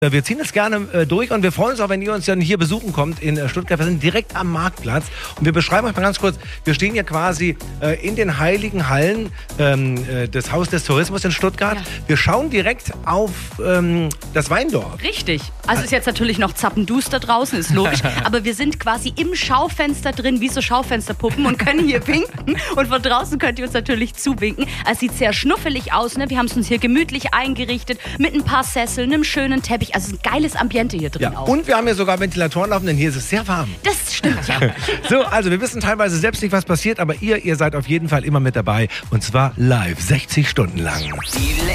Wir ziehen das gerne durch und wir freuen uns auch, wenn ihr uns dann hier besuchen kommt in Stuttgart. Wir sind direkt am Marktplatz und wir beschreiben euch mal ganz kurz, wir stehen hier quasi in den heiligen Hallen des Haus des Tourismus in Stuttgart. Ja. Wir schauen direkt auf das Weindorf. Richtig. Also ist jetzt natürlich noch zappenduster draußen, ist logisch, aber wir sind quasi im Schaufenster drin, wie so Schaufensterpuppen und können hier winken und von draußen könnt ihr uns natürlich zuwinken. Es sieht sehr schnuffelig aus, ne? Wir haben es uns hier gemütlich eingerichtet mit ein paar Sesseln, einem schönen Teppich. Also es ist ein geiles Ambiente hier drin auch. Und wir haben hier sogar Ventilatoren laufen, denn hier ist es sehr warm. Das stimmt, ja. So, also wir wissen teilweise selbst nicht, was passiert, aber ihr seid auf jeden Fall immer mit dabei. Und zwar live, 60 Stunden lang.